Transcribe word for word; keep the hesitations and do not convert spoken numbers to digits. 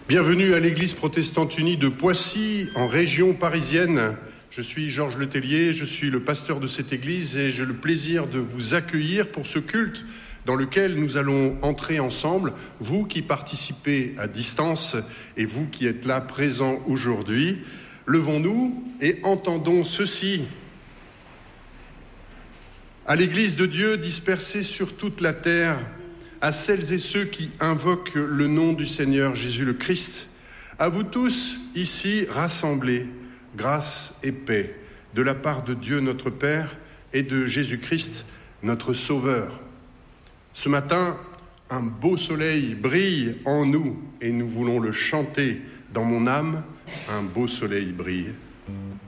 Bienvenue à l'Église protestante unie de Poissy, en région parisienne. Je suis Georges Letellier, je suis le pasteur de cette église et j'ai le plaisir de vous accueillir pour ce culte dans lequel nous allons entrer ensemble, vous qui participez à distance et vous qui êtes là présents aujourd'hui. Levons-nous et entendons ceci. À l'Église de Dieu dispersée sur toute la terre, à celles et ceux qui invoquent le nom du Seigneur Jésus le Christ, à vous tous ici rassemblés, grâce et paix de la part de Dieu notre Père et de Jésus-Christ notre Sauveur. Ce matin, un beau soleil brille en nous et nous voulons le chanter dans mon âme, un beau soleil brille.